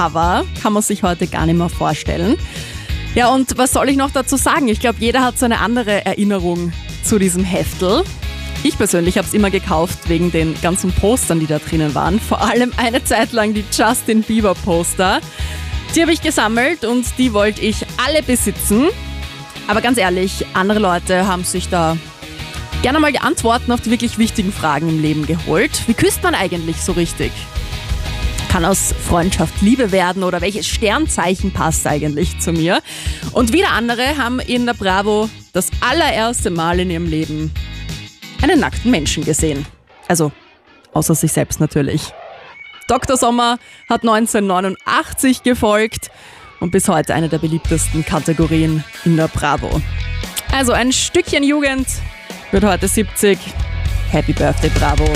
Cover kann man sich heute gar nicht mehr vorstellen. Ja, und was soll ich noch dazu sagen? Ich glaube, jeder hat so eine andere Erinnerung zu diesem Heftel. Ich persönlich habe es immer gekauft wegen den ganzen Postern, die da drinnen waren. Vor allem eine Zeit lang die Justin Bieber Poster. Die habe ich gesammelt und die wollte ich alle besitzen. Aber ganz ehrlich, andere Leute haben sich da gerne mal die Antworten auf die wirklich wichtigen Fragen im Leben geholt. Wie küsst man eigentlich so richtig? Kann aus Freundschaft Liebe werden oder welches Sternzeichen passt eigentlich zu mir? Und wieder andere haben in der Bravo das allererste Mal in ihrem Leben einen nackten Menschen gesehen. Also, außer sich selbst natürlich. Dr. Sommer hat 1989 gefolgt und bis heute eine der beliebtesten Kategorien in der Bravo. Also ein Stückchen Jugend wird heute 70. Happy Birthday, Bravo.